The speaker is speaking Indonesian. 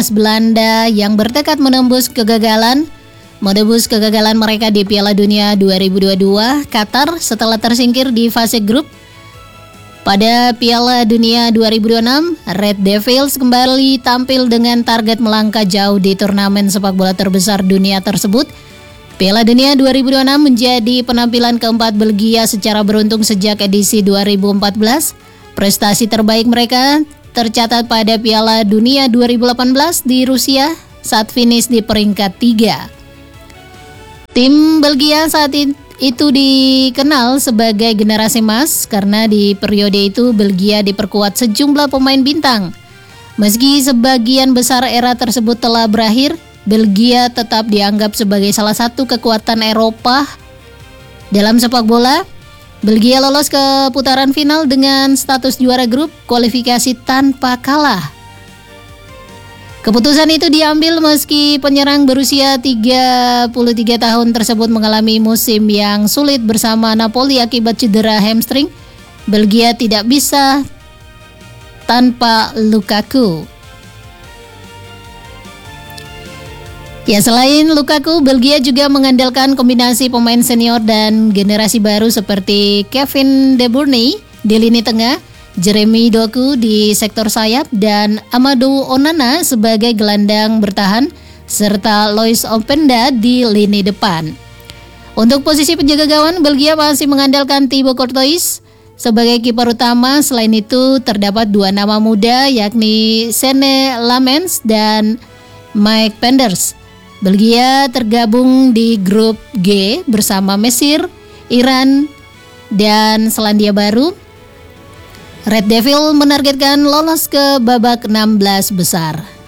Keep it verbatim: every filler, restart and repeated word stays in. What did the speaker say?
Belanda yang bertekad menembus kegagalan menembus kegagalan mereka di Piala Dunia dua ribu dua puluh dua Qatar setelah tersingkir di fase grup. Pada Piala Dunia dua ribu dua puluh enam, Red Devils kembali tampil dengan target melangkah jauh di turnamen sepak bola terbesar dunia tersebut. Piala Dunia dua ribu dua puluh enam menjadi penampilan keempat Belgia secara beruntun sejak edisi dua ribu empat belas. Prestasi terbaik mereka tercatat pada Piala Dunia dua ribu delapan belas di Rusia saat finish di peringkat tiga. Tim Belgia saat itu dikenal sebagai generasi emas karena di periode itu Belgia diperkuat sejumlah pemain bintang. Meski sebagian besar era tersebut telah berakhir, Belgia tetap dianggap sebagai salah satu kekuatan Eropa dalam sepak bola. Belgia lolos ke putaran final dengan status juara grup kualifikasi tanpa kalah. Keputusan itu diambil meski penyerang berusia tiga puluh tiga tahun tersebut mengalami musim yang sulit bersama Napoli akibat cedera hamstring. Belgia tidak bisa tanpa Lukaku. Ya, selain Lukaku, Belgia juga mengandalkan kombinasi pemain senior dan generasi baru seperti Kevin De Bruyne di lini tengah, Jeremy Doku di sektor sayap, dan Amadou Onana sebagai gelandang bertahan, serta Lois Openda di lini depan. Untuk posisi penjaga gawang, Belgia masih mengandalkan Thibaut Courtois sebagai kiper utama. Selain itu, terdapat dua nama muda yakni Senne Lammens dan Mike Penders. Belgia tergabung di grup G bersama Mesir, Iran, dan Selandia Baru. Red Devil menargetkan lolos ke babak enam belas besar.